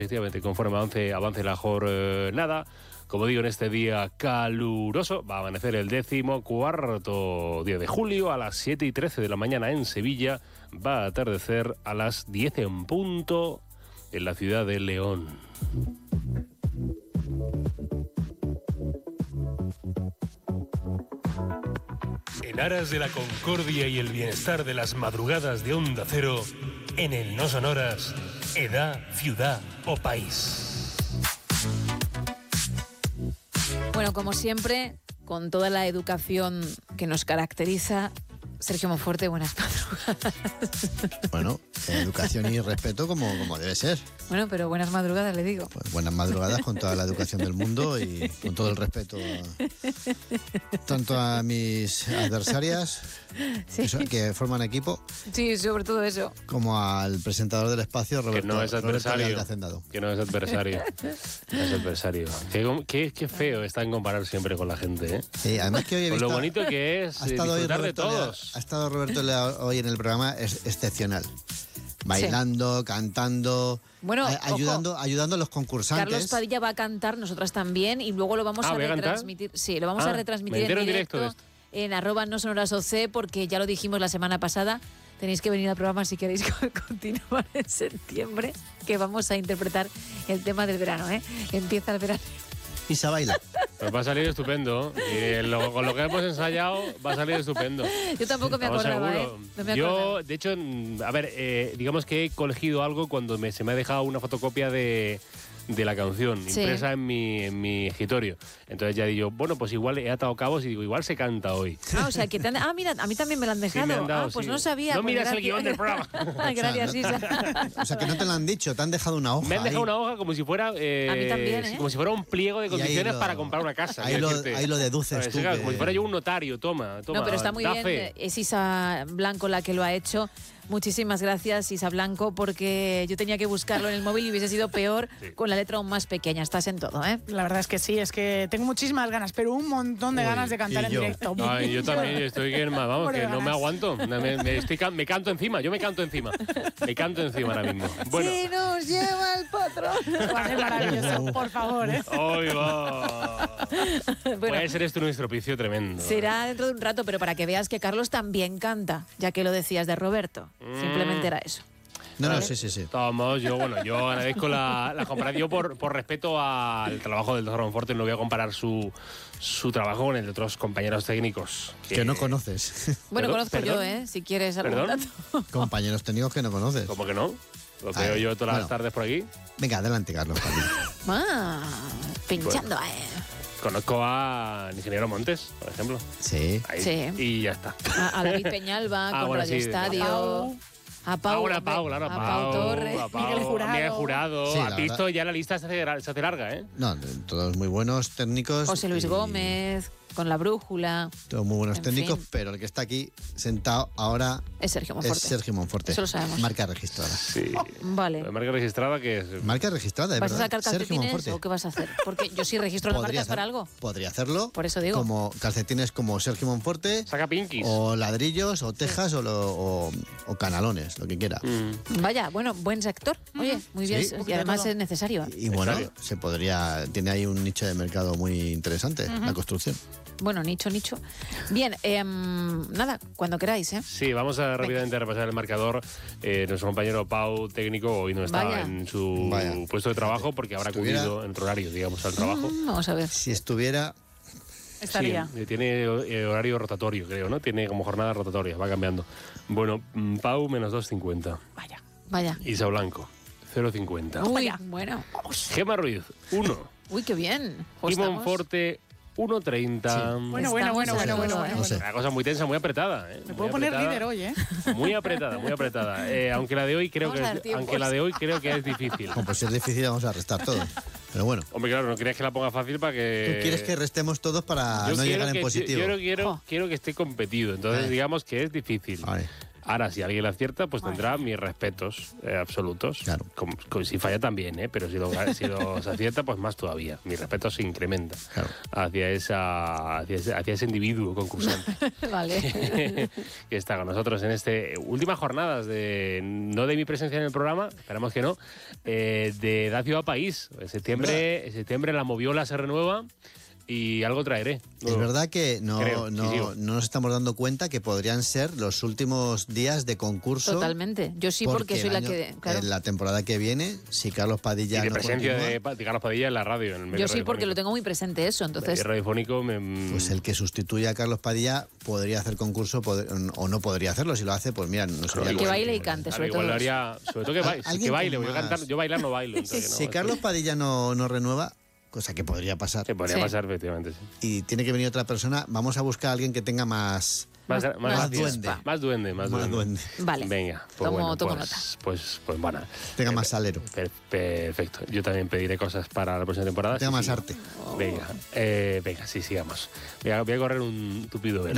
Efectivamente, conforme avance la jornada, como digo, en este día caluroso, va a amanecer el 14º día de julio a las 7:13 de la mañana en Sevilla, va a atardecer a las 10 en punto en la ciudad de León. En aras de la concordia y el bienestar de las madrugadas de Onda Cero, en el No Sonoras, edad, ciudad o país. Bueno, como siempre, con toda la educación que nos caracteriza, Sergio Monforte, buenas madrugadas. Bueno, educación y respeto como debe ser. Bueno, pero buenas madrugadas, le digo. Pues buenas madrugadas con toda la educación del mundo y con todo el respeto tanto a mis adversarias, Sí. que forman equipo, Sí, sobre todo eso. como al presentador del espacio, Roberto, Que no es adversario. Roberto Hacendado. Que no es adversario. No es adversario. Qué feo está en comparar siempre con la gente, ¿eh? Sí, además que hoy he Con visto... lo bonito que es disfrutar de todos. Ha estado Roberto Lea hoy en el programa, es excepcional. Bailando, cantando, Bueno, ayudando a los concursantes. Carlos Padilla va a cantar, nosotras también, y luego lo vamos a ¿voy a cantar? retransmitir. Sí, lo vamos a me retransmitir entero en en directo de directo en @nosonorasoc, porque ya lo dijimos la semana pasada. Tenéis que venir al programa si queréis continuar en septiembre, que vamos a interpretar el tema del verano, ¿eh? Empieza el verano. Y se baila. Pues va a salir estupendo. Y con lo que hemos ensayado va a salir estupendo. Yo tampoco me Vamos, acordaba, seguro. ¿eh? No me acordaba. Yo, de hecho, a ver, digamos que he cogido algo cuando se me ha dejado una fotocopia de la canción Sí. impresa en mi escritorio. Entonces ya digo, bueno, pues igual he atado cabos y digo, igual se canta hoy. Ah, o sea, que mira, a mí también me lo han Sí, dejado. me han dado, Pues sí. no sabía. No pues miras el gracias. guión del programa. Gracias, Isa. O sea, que no te lo han dicho, te han dejado una hoja. Me han dejado ahí. una hoja como si fuera A mí también, ¿eh? como si fuera un pliego de Y ahí condiciones lo- para comprar una casa. ahí quiero lo- decirte. ahí lo deduces ¿Sabes? tú Claro, que- como si fuera yo un notario. Toma, No, pero está muy da bien. fe. Es Isa Blanco la que lo ha hecho. Muchísimas gracias, Isa Blanco, porque yo tenía que buscarlo en el móvil y hubiese sido peor con la letra aún más pequeña. Estás en todo, ¿eh? La verdad es que sí, es que tengo muchísimas ganas, pero un montón de Uy, ganas de cantar y en yo. directo. Ay, yo también estoy que, vamos, Muero que de no me ganas. aguanto. Me canto encima, yo me canto encima. Me canto encima ahora mismo. Bueno, ¡Sí nos lleva el patrón! Va a ser maravilloso, por favor, ¿eh? hoy va. Bueno, Puede ser esto un estropicio tremendo. será dentro de un rato, pero para que veas que Carlos también canta, ya que lo decías de Roberto. Simplemente era eso. No, sí. Vamos, yo agradezco la comparación. Yo por respeto al trabajo del doctor Monforte no voy a comparar su trabajo con el de otros compañeros técnicos. Que no conoces. Bueno, Perdón, conozco yo, perdón. ¿eh? Si quieres algún ¿Perdón? dato. Compañeros técnicos que no conoces. ¿Cómo que no? Lo A veo ver, yo todas las bueno. tardes por aquí. Venga, adelante, Carlos. Ah, pinchando, Conozco al ingeniero Montes, por ejemplo. Sí. Ahí. Sí. Y ya está. A David Peñalba con bueno, Radio sí, Estadio. A Pau, Ahora Pau, claro, a Pau Torres. a Pau, Miguel Jurado. Miguel Jurado. Sí, la Has visto, verdad. ya la lista se hace larga, ¿eh? No, todos muy buenos técnicos. José Luis y Gómez, con La Brújula. Todos muy buenos En técnicos, fin. pero el que está aquí sentado ahora Es Sergio es Monforte. Sergio Monforte. Eso lo sabemos. Marca registrada. Sí. Vale. La marca registrada que es... Marca registrada, de ¿Vas a verdad. sacar Sergio calcetines Monforte. o qué vas a hacer? Porque yo sí registro las marcas para algo. Podría hacerlo. Por eso digo. Como calcetines como Sergio Monforte, Saca pinkies. o ladrillos, o tejas, o canalones, lo que quiera. Vaya, bueno, buen sector. Oye, muy bien. Sí. Y además es necesario. Y bueno, Necesario. tiene ahí un nicho de mercado muy interesante, la construcción. Bueno, nicho. Bien, nada, cuando queráis, ¿eh? Sí, vamos a rápidamente repasar el marcador. Nuestro compañero Pau, técnico, hoy no está Vaya. en su Vaya. puesto de trabajo porque habrá Estuviera- acudido en horario, digamos, al trabajo. Vamos a ver. Si estuviera, Estaría. Sí, tiene horario rotatorio, creo, ¿no? Tiene como jornada rotatoria, va cambiando. Bueno, Pau, menos 2,50. Vaya. Isa Blanco, 0,50. Uy, Vaya. bueno. Gema Ruiz, 1. Uy, qué bien. Y Monforte, 1,30. Bueno, no sé. Una cosa muy tensa, muy apretada. ¿eh? Me Muy puedo poner apretada. líder hoy, ¿eh? Muy apretada, muy apretada. Aunque la de hoy creo Vamos a dar tiempos. que es difícil. como pues si es difícil, vamos a restar todo. Pero bueno, Hombre, claro, no querías que la ponga fácil para que... tú quieres que restemos todos para Yo no quiero llegar en que- positivo. Yo quiero que esté competido, entonces Vale. digamos que es difícil. Vale. Ahora, si alguien la acierta, pues tendrá mis respetos absolutos. Claro. Si falla también, pero si los acierta, pues más todavía. Mi respeto se incrementa Claro. hacia ese individuo concursante Vale. que está con nosotros en este últimas jornadas no de mi presencia en el programa, esperamos que no, de Da Ciudad País. En septiembre la Moviola se renueva y algo traeré. Es verdad que no Creo. nos estamos dando cuenta que podrían ser los últimos días de concurso. Totalmente. Yo sí, porque soy la que... Claro. En la temporada que viene, si Carlos Padilla Y de no presencia continúa, de Carlos Padilla en la radio. En el medio Yo sí, porque radiofónico. lo tengo muy presente eso, entonces... El radiofónico pues el que sustituya a Carlos Padilla podría hacer concurso o no podría hacerlo. Si lo hace, pues mira, no sería Que algo- baile y cante, Claro, sobre igual todo. lo haría, sobre todo que Alguien baile, con porque más- yo bailar no bailo. entonces Si no, Carlos Padilla no renueva, cosa que podría pasar, se podría Sí. pasar, efectivamente. Sí. y tiene que venir otra persona, vamos a buscar a alguien que tenga más duende. Más duende. Vale. Venga, Tomo nota. pues bueno. Tenga más salero, Perfecto. Yo también pediré cosas para la próxima temporada. tenga sí, más sí. arte. Venga, sí, sigamos. Voy a correr un tupido velo.